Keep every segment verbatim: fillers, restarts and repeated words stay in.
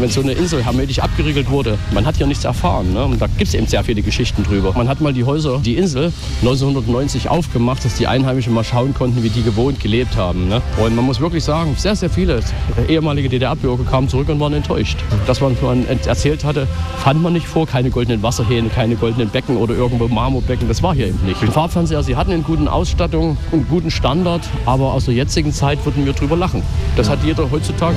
wenn so eine Insel hermetisch abgeriegelt wurde, man hat hier nichts erfahren. Ne? Und da gibt es eben sehr viele Geschichten drüber. Man hat mal die Häuser, die Insel neunzehnhundertneunzig aufgemacht, dass die Einheimischen mal schauen konnten, wie die gewohnt gelebt haben. Ne? Und man muss wirklich sagen, sehr, sehr viele ehemalige D D R-Bürger kamen zurück und waren enttäuscht. Das, was man erzählt hatte, fand man nicht vor. Keine goldenen Wasserhähne, keine goldenen Becken oder irgendwo Marmorbecken. Das war hier eben nicht. Die Farbfernseher, sie hatten eine gute Ausstattung, einen guten Standard, aber aus der jetzigen Zeit würden wir drüber lachen. Das hat jeder heutzutage.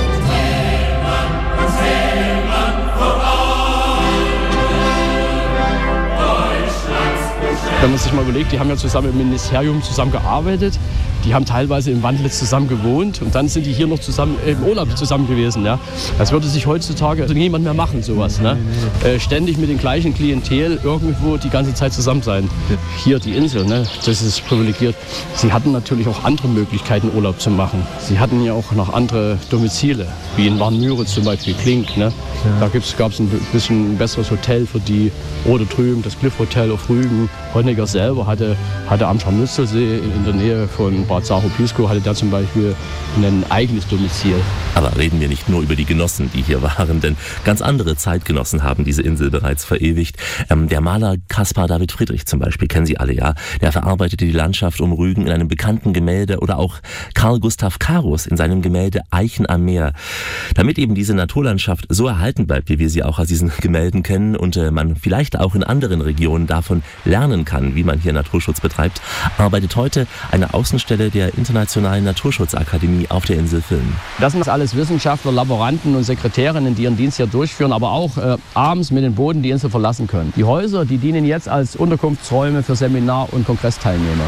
Wenn man sich mal überlegt, die haben ja zusammen im Ministerium zusammengearbeitet, die haben teilweise im Wandlitz zusammen gewohnt und dann sind die hier noch zusammen im Urlaub zusammen gewesen. Ja. Das würde sich heutzutage also niemand mehr machen, sowas. Ne? Äh, ständig mit dem gleichen Klientel irgendwo die ganze Zeit zusammen sein. Hier die Insel, ne? Das ist privilegiert. Sie hatten natürlich auch andere Möglichkeiten, Urlaub zu machen. Sie hatten ja auch noch andere Domizile, wie in Warnmüritz zum Beispiel, Klink. Ne? Ja. Da gab es ein bisschen ein besseres Hotel für die. Oder drüben das Cliff Hotel auf Rügen. Honecker selber hatte, hatte am Scharmützelsee in der Nähe von Bad Saro-Piskow hatte da zum Beispiel ein eigenes Domizil. Aber reden wir nicht nur über die Genossen, die hier waren, denn ganz andere Zeitgenossen haben diese Insel bereits verewigt. Ähm, der Maler Caspar David Friedrich zum Beispiel, kennen Sie alle, ja? Der verarbeitete die Landschaft um Rügen in einem bekannten Gemälde oder auch Carl Gustav Karus in seinem Gemälde Eichen am Meer. Damit eben diese Naturlandschaft so erhalten bleibt, wie wir sie auch aus diesen Gemälden kennen und äh, man vielleicht auch in anderen Regionen davon lernen kann, wie man hier Naturschutz betreibt, arbeitet heute eine Außenstelle der Internationalen Naturschutzakademie auf der Insel Villen. Das sind alles Wissenschaftler, Laboranten und Sekretärinnen, die ihren Dienst hier durchführen, aber auch äh, abends mit dem Boden die Insel verlassen können. Die Häuser, die dienen jetzt als Unterkunftsräume für Seminar- und Kongressteilnehmer.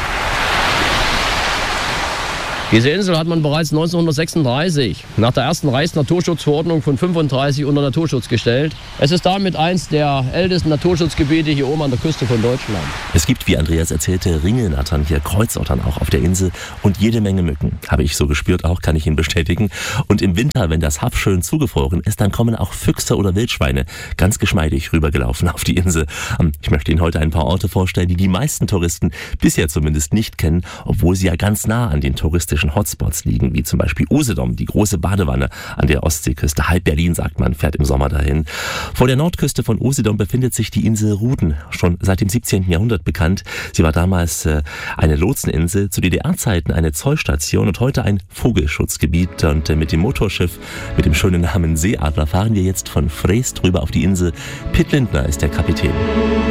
Diese Insel hat man bereits neunzehnhundertsechsunddreißig nach der ersten Reichsnaturschutzverordnung von fünfunddreißig unter Naturschutz gestellt. Es ist damit eins der ältesten Naturschutzgebiete hier oben an der Küste von Deutschland. Es gibt, wie Andreas erzählte, Ringelnattern hier, Kreuzottern auch auf der Insel und jede Menge Mücken. Habe ich so gespürt auch, kann ich Ihnen bestätigen. Und im Winter, wenn das Haff schön zugefroren ist, dann kommen auch Füchse oder Wildschweine ganz geschmeidig rübergelaufen auf die Insel. Ich möchte Ihnen heute ein paar Orte vorstellen, die die meisten Touristen bisher zumindest nicht kennen, obwohl sie ja ganz nah an den touristischen Hotspots liegen, wie zum Beispiel Usedom, die große Badewanne an der Ostseeküste. Halb Berlin, sagt man, fährt im Sommer dahin. Vor der Nordküste von Usedom befindet sich die Insel Ruden, schon seit dem siebzehnten Jahrhundert bekannt. Sie war damals äh, eine Lotseninsel, zu D D R-Zeiten eine Zollstation und heute ein Vogelschutzgebiet. Und äh, mit dem Motorschiff, mit dem schönen Namen Seeadler, fahren wir jetzt von Freest rüber auf die Insel. Pitt Lindner ist der Kapitän.